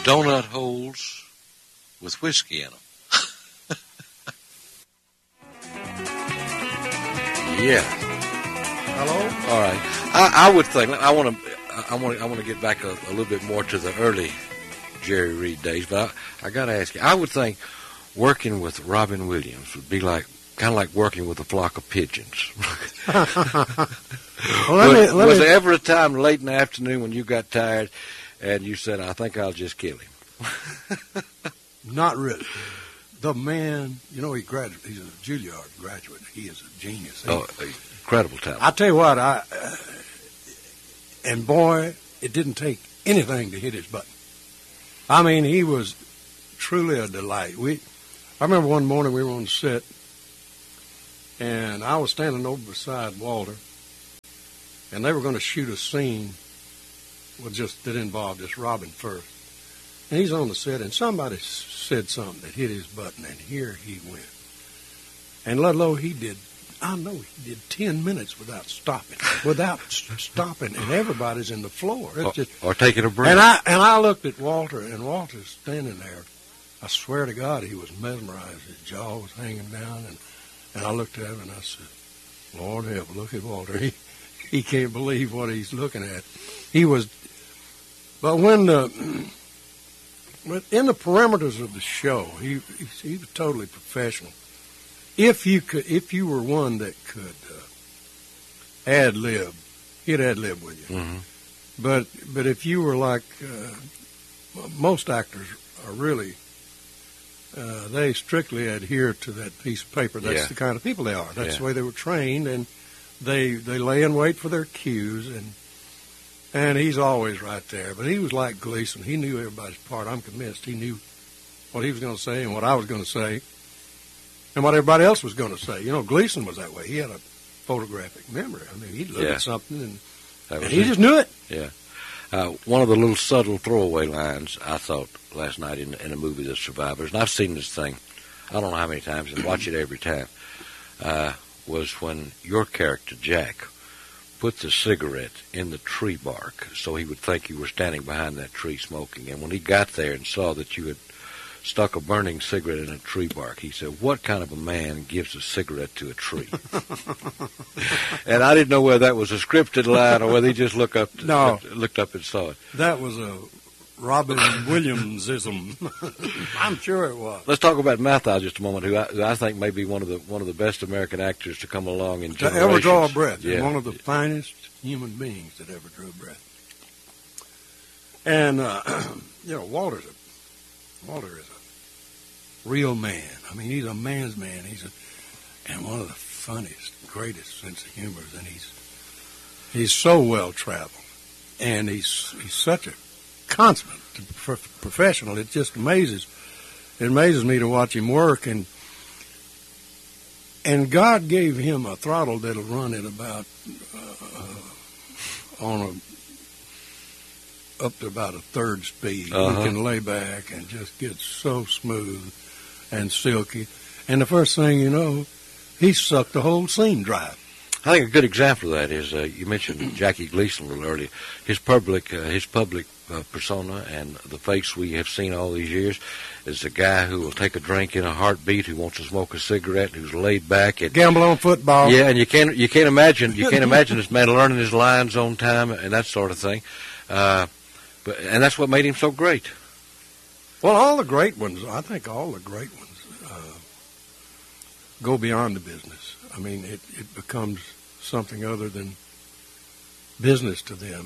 donut holes with whiskey in them. Yeah. Hello? All right. I would think I want to get back a little bit more to the early Jerry Reed days, but I got to ask you. I would think working with Robin Williams would be kind of like working with a flock of pigeons. Was there ever a time late in the afternoon when you got tired and you said, "I think I'll just kill him"? Not really. The man, he's a Juilliard graduate. He is a genius. Incredible talent. I tell you what, and boy, it didn't take anything to hit his button. I mean, he was truly a delight. I remember one morning we were on set, and I was standing over beside Walter, and they were going to shoot a scene that involved just Robin first. And he's on the set, and somebody said something that hit his button, and here he went. And Ludlow, he did 10 minutes without stopping, and everybody's in the floor. Or taking a break. And I looked at Walter, and Walter's standing there. I swear to God, he was mesmerized. His jaw was hanging down, and I looked at him, and I said, Lord help, look at Walter. He can't believe what he's looking at. But in the parameters of the show, he was totally professional. If you were one that could ad lib, he'd ad lib with you. Mm-hmm. But if you were like most actors are really, they strictly adhere to that piece of paper. That's the kind of people they are. That's the way they were trained, and they lay in wait for their cues, and he's always right there. But he was like Gleason. He knew everybody's part. I'm convinced he knew what he was going to say and what I was going to say and what everybody else was going to say. Gleason was that way. He had a photographic memory. I mean, he'd look at something, and he just knew it. Yeah. One of the little subtle throwaway lines I thought last night in a movie, The Survivors, and I've seen this thing I don't know how many times and watch it every time, was when your character, Jack, put the cigarette in the tree bark so he would think you were standing behind that tree smoking. And when he got there and saw that you had stuck a burning cigarette in a tree bark, he said, "What kind of a man gives a cigarette to a tree?" And I didn't know whether that was a scripted line or whether he just looked up and saw it. That was a Robin Williamsism. I'm sure it was. Let's talk about Mathau just a moment, who I think may be one of the best American actors to come along in generations. To ever draw a breath. Yeah. One of the finest human beings that ever drew a breath. And Walter is a real man. I mean, he's a man's man. And one of the funniest, greatest sense of humor. And he's so well traveled, and he's such a consummate professional. It just amazes me to watch him work, and God gave him a throttle that'll run at about up to about a third speed. Uh-huh. He can lay back and just get so smooth and silky, and the first thing you know, he sucked the whole scene dry. I think a good example of that is you mentioned Jackie Gleason a little earlier. His public persona and the face we have seen all these years is a guy who will take a drink in a heartbeat, who wants to smoke a cigarette, who's laid back, and gamble on football. Yeah, and you can't imagine this man learning his lines on time and that sort of thing. And that's what made him so great. Well, all the great ones go beyond the business. I mean, it becomes something other than business to them.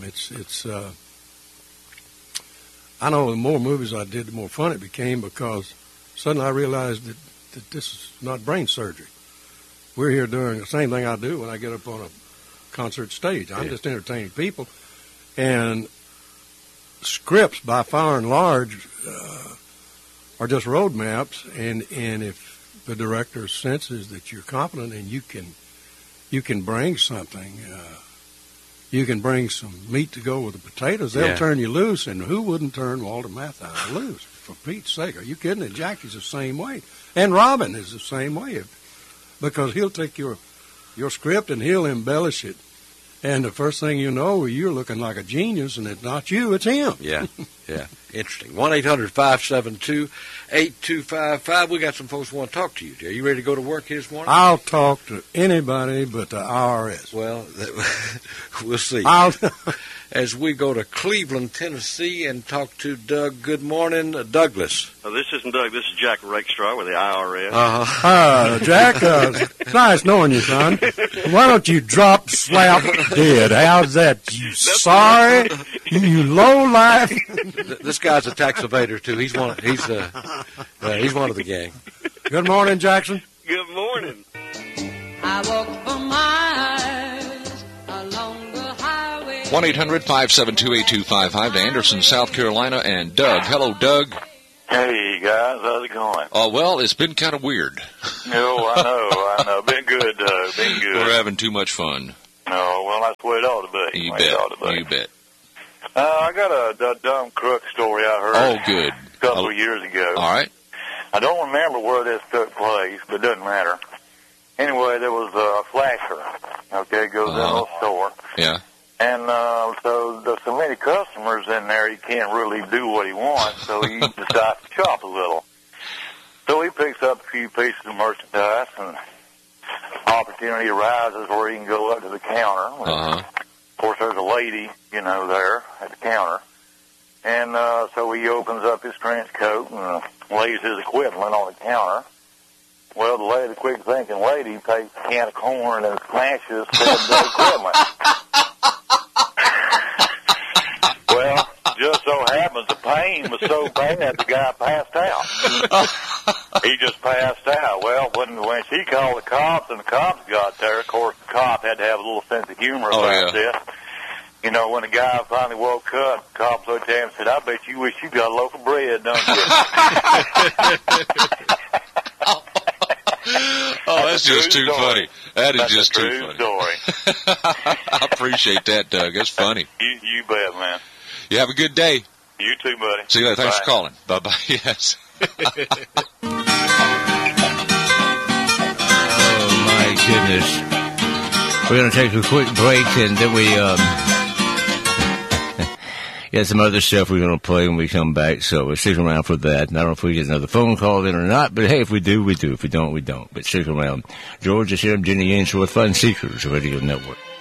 I know the more movies I did, the more fun it became, because suddenly I realized that this is not brain surgery. We're here doing the same thing I do when I get up on a concert stage. I'm just entertaining people. And scripts, by far and large, are just road maps. And if the director senses that you're competent and you can bring something, you can bring some meat to go with the potatoes, they'll turn you loose. And who wouldn't turn Walter Matthau loose, for Pete's sake? Are you kidding? And Jackie's the same way. And Robin is the same way, because he'll take your script and he'll embellish it. And the first thing you know, you're looking like a genius, and it's not you, it's him. Yeah. Yeah, interesting. 1-800-572-8255. We got some folks who want to talk to you. Are you ready to go to work this morning? I'll talk to anybody but the IRS. Well, we'll see. As we go to Cleveland, Tennessee, and talk to Doug. Good morning, Douglas. This isn't Doug. This is Jack Rakestraw with the IRS. Jack, it's nice knowing you, son. Why don't you drop, slap, dead? How's that? You sorry? You low life? This guy's a tax evader too. He's one of the gang. Good morning, Jackson. Good morning. I walk for miles along the highway. 1-800-572-8255 to Anderson, South Carolina, and Doug. Hello, Doug. Hey, guys. How's it going? Well, it's been kind of weird. No, I know. Been good, Doug. Been good. We're having too much fun. Oh, well, that's the way it ought to be. You bet. I got a dumb crook story I heard good. a couple of years ago. All right. I don't remember where this took place, but it doesn't matter. Anyway, there was a flasher, goes in a store. Yeah. And so there's so many customers in there, he can't really do what he wants, so he decides to shop a little. So he picks up a few pieces of merchandise, and opportunity arises where he can go up to the counter. Of course, there's a lady, there at the counter. And so he opens up his trench coat and lays his equipment on the counter. Well, the quick-thinking lady takes a can of corn and smashes the equipment. Well, just so happens the pain was so bad the guy passed out. He just passed out. Well, when she called the cops and the cops got there, of course, the cop had to have a little sense of humor about this. When the guy finally woke up, the cops looked at him and said, I bet you wish you got a loaf of bread, don't you? That's just too funny. That's just too funny. Story. I appreciate that, Doug. That's funny. You bet, man. You have a good day. You too, buddy. See you later. Thanks Bye. for calling. Bye-bye. Yes. Oh, my goodness. We're going to take a quick break, and then we got some other stuff we're going to play when we come back, so we'll stick around for that. And I don't know if we get another phone call in or not, but hey, if we do, we do. If we don't, we don't. But stick around. George is here. I'm Jenny Ainsworth, Fun Seekers Radio Network.